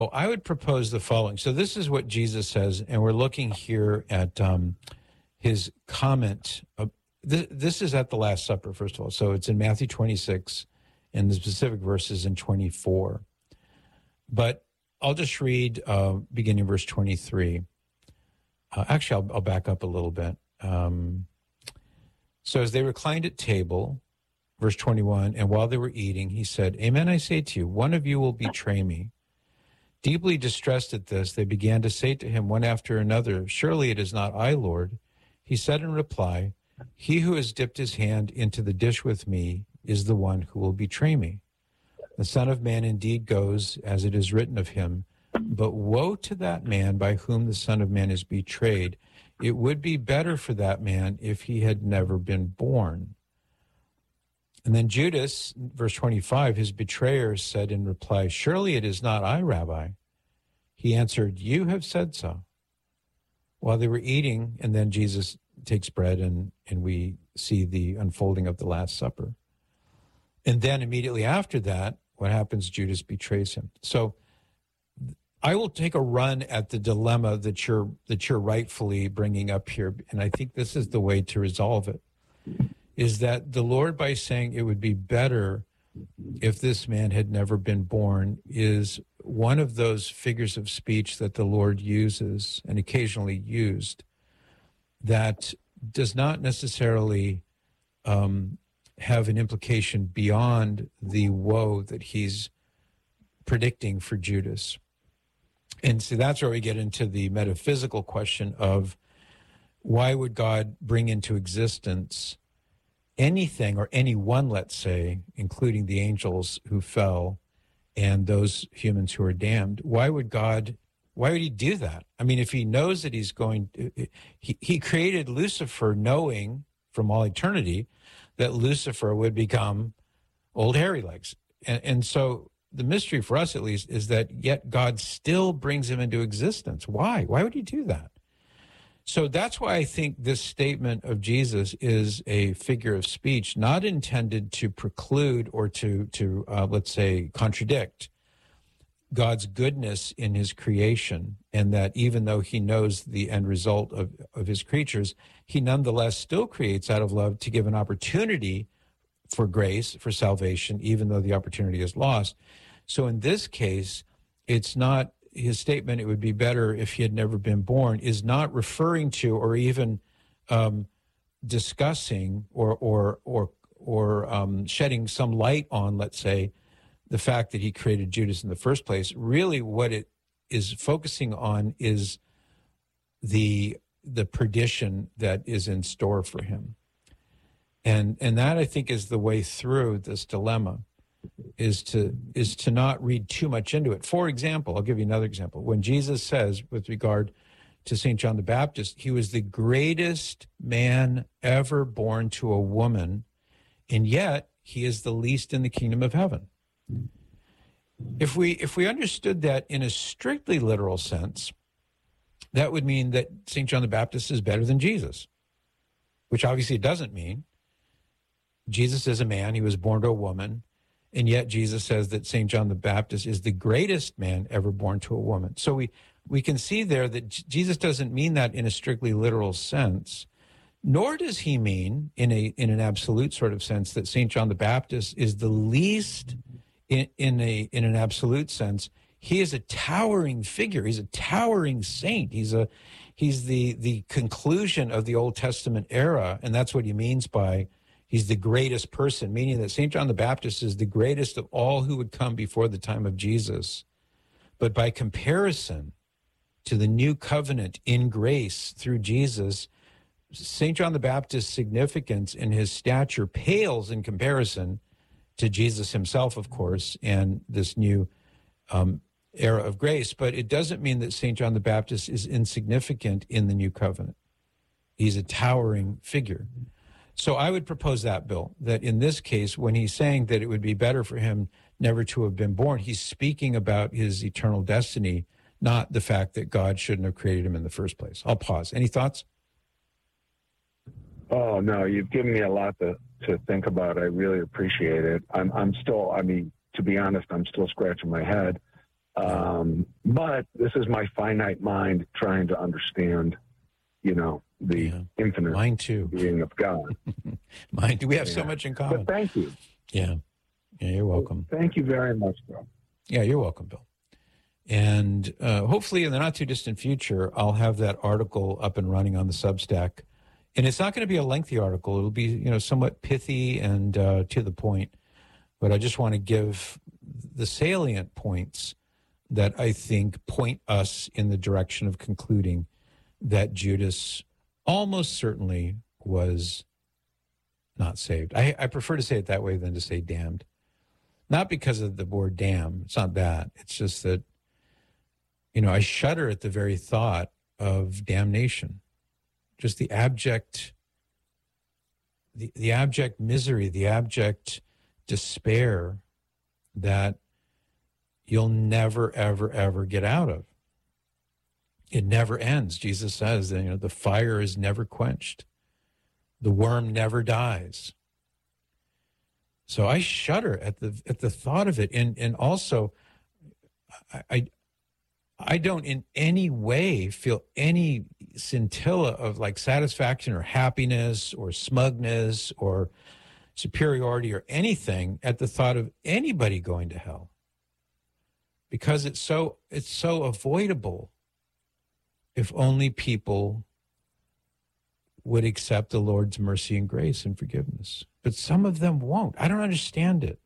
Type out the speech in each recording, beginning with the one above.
Well, I would propose the following. So this is what Jesus says, and we're looking here at his comment. This is at the Last Supper, first of all. So it's in Matthew 26, and the specific verses in 24. But I'll just read beginning verse 23. Actually, I'll back up a little bit. So as they reclined at table, verse 21, and while they were eating, he said, "Amen, I say to you, one of you will betray me." Deeply distressed at this, they began to say to him one after another, "Surely it is not I, Lord." He said in reply, "He who has dipped his hand into the dish with me is the one who will betray me. The Son of Man indeed goes as it is written of him, but woe to that man by whom the Son of Man is betrayed. It would be better for that man if he had never been born." And then Judas, verse 25, his betrayer said in reply, "Surely it is not I, Rabbi." He answered, "You have said so." While they were eating, and then Jesus takes bread and we see the unfolding of the Last Supper. And then immediately after that, what happens? Judas betrays him. So I will take a run at the dilemma that you're rightfully bringing up here, and I think this is the way to resolve it, is that the Lord, by saying it would be better if this man had never been born, is one of those figures of speech that the Lord uses and occasionally used that does not necessarily have an implication beyond the woe that he's predicting for Judas. And so that's where we get into the metaphysical question of why would God bring into existence anything or anyone, let's say, including the angels who fell and those humans who are damned? Why would he do that? I mean, if he knows that he's going to, he created Lucifer knowing from all eternity that Lucifer would become old hairy legs. And so the mystery for us, at least, is that yet God still brings him into existence. Why? Why would he do that? So that's why I think this statement of Jesus is a figure of speech, not intended to preclude or to let's say, contradict God's goodness in his creation, and that even though he knows the end result of his creatures, he nonetheless still creates out of love to give an opportunity for grace, for salvation, even though the opportunity is lost. So in this case, it's not his statement, "It would be better if he had never been born," is not referring to or even discussing or shedding some light on, let's say, the fact that he created Judas in the first place. Really what it is focusing on is the perdition that is in store for him. And that, I think, is the way through this dilemma, is to not read too much into it. For example, I'll give you another example. When Jesus says, with regard to St. John the Baptist, he was the greatest man ever born to a woman, and yet he is the least in the kingdom of heaven. If we understood that in a strictly literal sense, that would mean that St. John the Baptist is better than Jesus, which obviously it doesn't mean. Jesus is a man, he was born to a woman, and yet Jesus says that St. John the Baptist is the greatest man ever born to a woman. So we can see there that Jesus doesn't mean that in a strictly literal sense, nor does he mean in an absolute sort of sense that St. John the Baptist is the least in an absolute sense. He is a towering figure. He's a towering saint. He's the conclusion of the Old Testament era, and that's what he means by he's the greatest person, meaning that St. John the Baptist is the greatest of all who would come before the time of Jesus. But by comparison to the new covenant in grace through Jesus, St. John the Baptist's significance and his stature pales in comparison to Jesus himself, of course, and this new era of grace. But it doesn't mean that St. John the Baptist is insignificant in the new covenant. He's a towering figure. So I would propose that, Bill, that in this case, when he's saying that it would be better for him never to have been born, he's speaking about his eternal destiny, not the fact that God shouldn't have created him in the first place. I'll pause. Any thoughts? Oh, no, you've given me a lot to think about. I really appreciate it. I'm still, I mean, to be honest, I'm still scratching my head. But this is my finite mind trying to understand, the infinite Mine too. being of God. Mine too. We have so much in common. But thank you. Yeah, you're welcome. Thank you very much, Bill. Yeah, you're welcome, Bill. And hopefully in the not too distant future, I'll have that article up and running on the Substack. And it's not going to be a lengthy article. It'll be, somewhat pithy and to the point. But I just want to give the salient points that I think point us in the direction of concluding that Judas almost certainly was not saved. I prefer to say it that way than to say damned. Not because of the word damn. It's not that. It's just that, I shudder at the very thought of damnation. Just the abject misery, the abject despair that you'll never, ever, ever get out of. It never ends. Jesus says that, the fire is never quenched. The worm never dies. So I shudder at the thought of it. And also, I don't in any way feel any scintilla of like satisfaction or happiness or smugness or superiority or anything at the thought of anybody going to hell, because it's so avoidable if only people would accept the Lord's mercy and grace and forgiveness. But some of them won't. I don't understand it.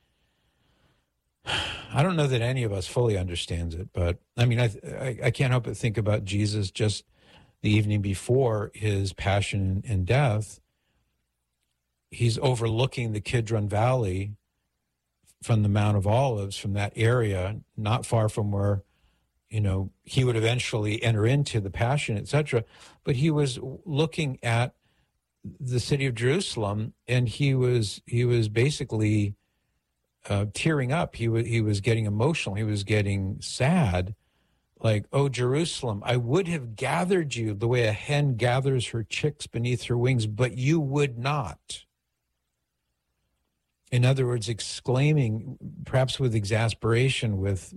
I don't know that any of us fully understands it, but I mean, I can't help but think about Jesus just the evening before his passion and death. He's overlooking the Kidron Valley from the Mount of Olives, from that area, not far from where, he would eventually enter into the Passion, etc. But he was looking at the city of Jerusalem, and he was basically tearing up. He was getting emotional. He was getting sad, like, "Oh, Jerusalem, I would have gathered you the way a hen gathers her chicks beneath her wings, but you would not." In other words, exclaiming, perhaps with exasperation, with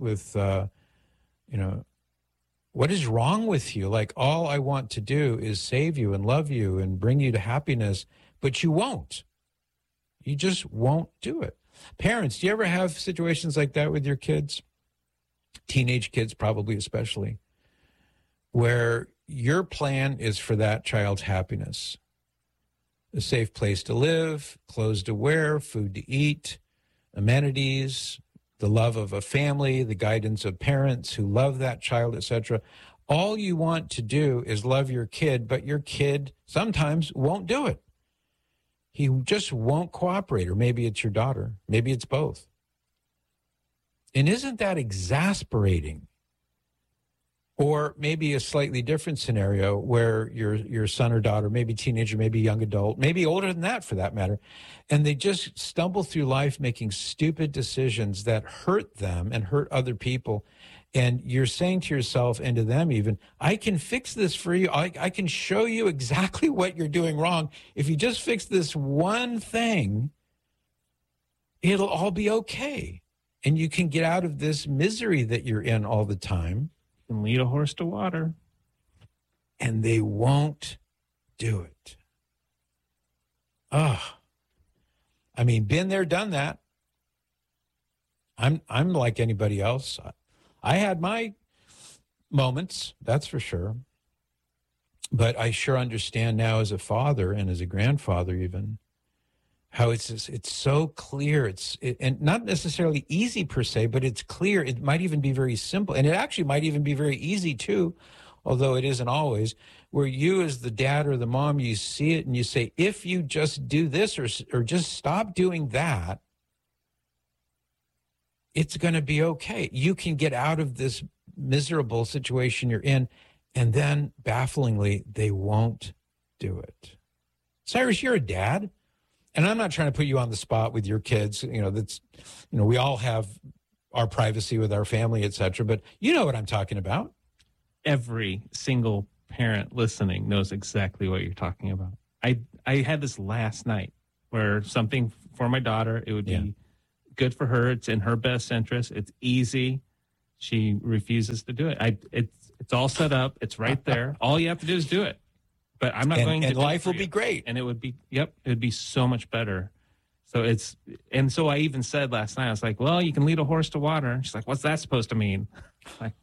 what is wrong with you? Like, all I want to do is save you and love you and bring you to happiness, but you won't. You just won't do it. Parents, do you ever have situations like that with your kids? Teenage kids, probably especially, where your plan is for that child's happiness. A safe place to live, clothes to wear, food to eat, amenities, the love of a family, the guidance of parents who love that child, etc. All you want to do is love your kid, but your kid sometimes won't do it. He just won't cooperate, or maybe it's your daughter. Maybe it's both. And isn't that exasperating? Or maybe a slightly different scenario where your son or daughter, maybe teenager, maybe young adult, maybe older than that for that matter, and they just stumble through life making stupid decisions that hurt them and hurt other people. And you're saying to yourself and to them even, I can fix this for you. I can show you exactly what you're doing wrong. If you just fix this one thing, it'll all be okay. And you can get out of this misery that you're in all the time. And lead a horse to water. And they won't do it. Oh, I mean, been there, done that. I'm like anybody else. I had my moments, that's for sure. But I sure understand now as a father and as a grandfather even, how it's so clear. And not necessarily easy per se, but it's clear. It might even be very simple. And it actually might even be very easy too, although it isn't always, where you as the dad or the mom, you see it and you say, if you just do this or just stop doing that, it's going to be okay. You can get out of this miserable situation you're in. And then bafflingly, they won't do it. Cyrus, you're a dad. And I'm not trying to put you on the spot with your kids. We all have our privacy with our family, et cetera. But you know what I'm talking about. Every single parent listening knows exactly what you're talking about. I had this last night where something for my daughter, it would be good for her. It's in her best interest. It's easy. she refuses to do it. It's all set up. It's right there. All you have to do is do it. But I'm not going to. And life will be great. And it would be, it would be so much better. So I even said last night, I was like, well, you can lead a horse to water. She's like, what's that supposed to mean? Like,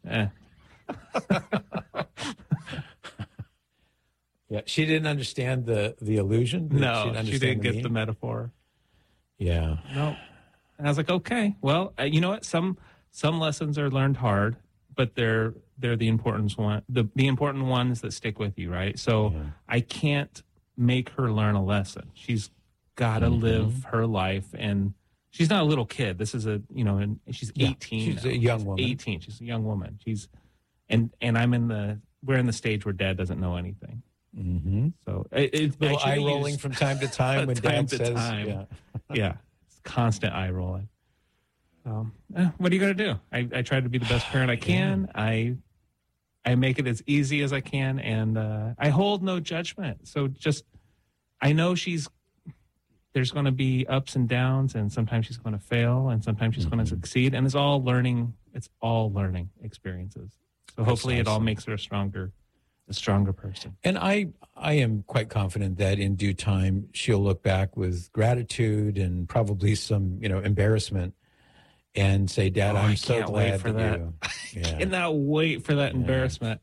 Yeah, she didn't understand the illusion. No, she didn't get the metaphor. Yeah. No. And I was like, okay, well, you know what? Some lessons are learned hard, but they're the important ones that stick with you, right? So I can't make her learn a lesson. She's got to live her life, and she's not a little kid. This is she's 18. She's a young woman. 18. She's a young woman. And we're in the stage where Dad doesn't know anything. Mm-hmm. So it's little eye rolling from time to time when Dad says, yeah, it's constant eye rolling. What are you going to do? I try to be the best parent I can. I make it as easy as I can, and I hold no judgment. So I know there's going to be ups and downs, and sometimes she's going to fail, and sometimes she's going to succeed, and it's all learning experiences. So hopefully it all makes her a stronger person. And I am quite confident that in due time she'll look back with gratitude and probably some embarrassment and say, Dad, I'm so glad for that. You. I cannot wait for that embarrassment.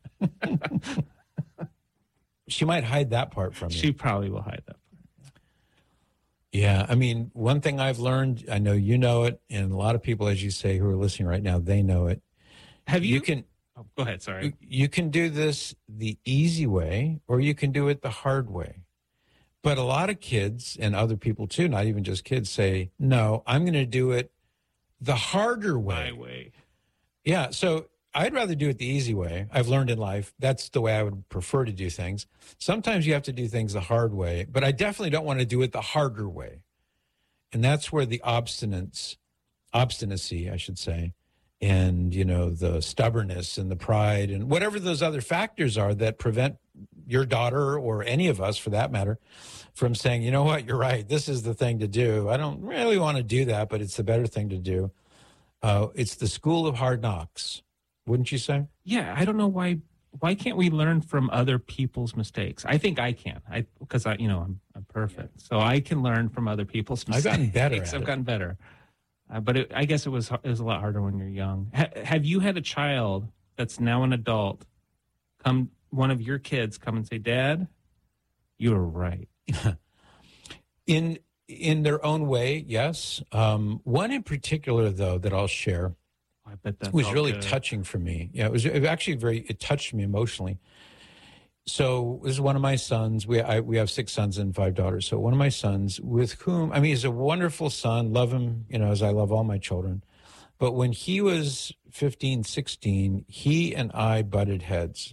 She might hide that part from you. She probably will hide that part. Yeah. I mean, one thing I've learned, I know you know it, and a lot of people, as you say, who are listening right now, they know it. Have you? You can. Oh, go ahead. Sorry. You can do this the easy way, or you can do it the hard way. But a lot of kids, and other people too, not even just kids, say, no, I'm going to do it the harder way. My way. Yeah. So I'd rather do it the easy way. I've learned in life that's the way I would prefer to do things. Sometimes you have to do things the hard way, but I definitely don't want to do it the harder way. And that's where the obstinacy, I should say, and, the stubbornness and the pride and whatever those other factors are that prevent your daughter or any of us, for that matter, from saying, you know what, you're right, this is the thing to do. I don't really want to do that, but it's the better thing to do. It's the school of hard knocks, wouldn't you say? Yeah, I don't know why can't we learn from other people's mistakes? I think I can, because I'm perfect, so I can learn from other people's mistakes. I've gotten better. I've gotten better. But I guess it was a lot harder when you're young. Have you had a child that's now an adult one of your kids come and say, Dad, you were right? In their own way, yes. One in particular, though, that I'll share, I bet that was really touching for me. Yeah, it was actually it touched me emotionally. So this is one of my sons. We have 6 sons and 5 daughters. So one of my sons, with whom, he's a wonderful son, love him, as I love all my children. But when he was 15, 16, he and I butted heads.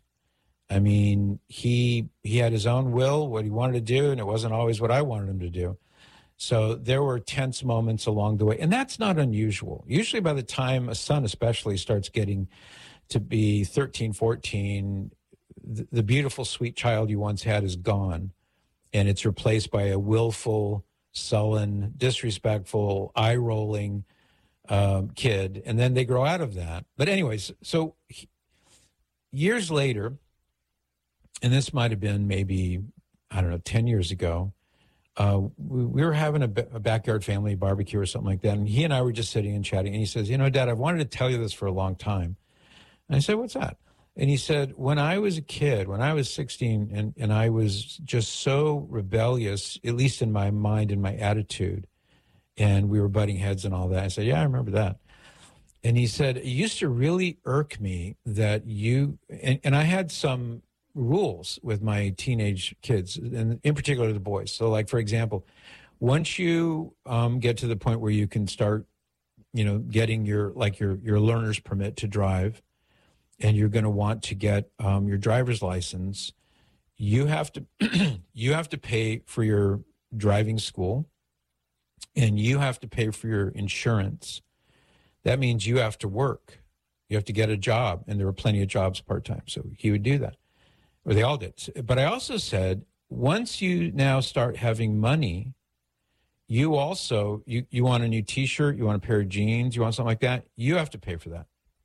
He had his own will, what he wanted to do, and it wasn't always what I wanted him to do. So there were tense moments along the way. And that's not unusual. Usually by the time a son especially starts getting to be 13, 14, the beautiful, sweet child you once had is gone, and it's replaced by a willful, sullen, disrespectful, eye-rolling kid, and then they grow out of that. But anyways, so years later, and this might have been maybe, 10 years ago, we were having a backyard family barbecue or something like that, and he and I were just sitting and chatting, and he says, Dad, I've wanted to tell you this for a long time. And I said, what's that? And he said, when I was a kid, when I was 16, and I was just so rebellious, at least in my mind and my attitude, and we were butting heads and all that. I said, yeah, I remember that. And he said, it used to really irk me that you, and I had some rules with my teenage kids, and in particular the boys. So like, for example, once you get to the point where you can start, getting your learner's permit to drive, and you're going to want to get your driver's license, you have to pay for your driving school, and you have to pay for your insurance. That means you have to work. You have to get a job, and there were plenty of jobs part-time. So he would do that, or they all did. But I also said, once you now start having money, you also, you want a new T-shirt, you want a pair of jeans, you want something like that, you have to pay for that.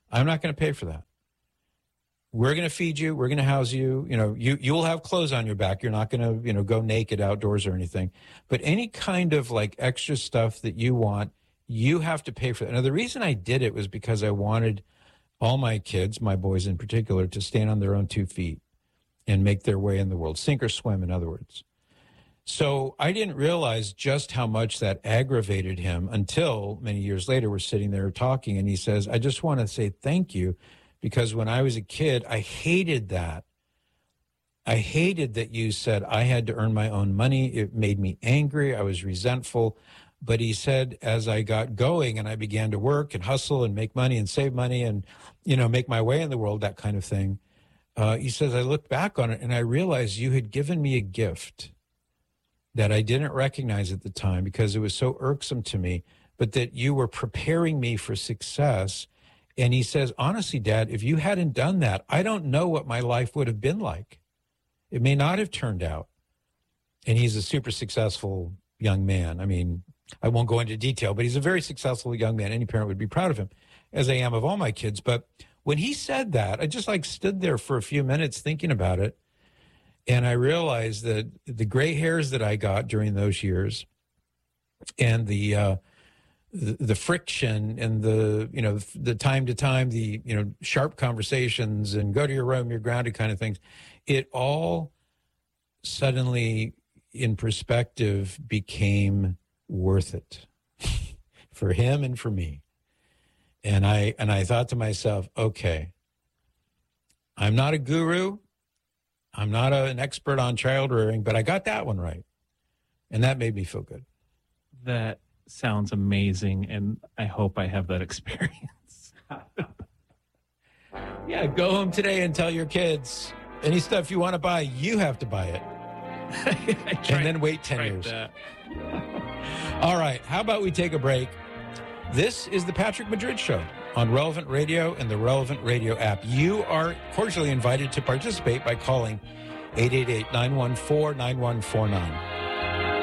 I'm not going to pay for that. We're going to feed you. We're going to house you. You know, you'll have clothes on your back. You're not going to, you know, go naked outdoors or anything. But any kind of like extra stuff that you want, you have to pay for that. Now, the reason I did it was because I wanted all my kids, my boys in particular, to stand on their own 2 feet and make their way in the world, sink or swim, in other words. So I didn't realize just how much that aggravated him until many years later we're sitting there talking, and he says, I just want to say thank you, because when I was a kid, I hated that. I hated that you said I had to earn my own money. It made me angry. I was resentful. But he said, as I got going and I began to work and hustle and make money and save money and, you know, make my way in the world, that kind of thing, he says, I looked back on it and I realized you had given me a gift that I didn't recognize at the time because it was so irksome to me, but that you were preparing me for success. And he says, honestly, Dad, if you hadn't done that, I don't know what my life would have been like. It may not have turned out. And he's a super successful young man. I mean, I won't go into detail, but he's a very successful young man. Any parent would be proud of him, as I am of all my kids. But when he said that, I just like stood there for a few minutes thinking about it. And I realized that the gray hairs that I got during those years and the friction and the time to time, sharp conversations and go to your room, you're grounded kind of things, it all suddenly in perspective became worth it for him and for me. And I thought to myself, okay, I'm not a guru. I'm not an expert on child rearing, but I got that one right. And that made me feel good. That sounds amazing. And I hope I have that experience. Yeah, go home today and tell your kids any stuff you want to buy, you have to buy it. And then wait 10 years. All right. How about we take a break? This is the Patrick Madrid Show on Relevant Radio and the Relevant Radio app. You are cordially invited to participate by calling 888-914-9149.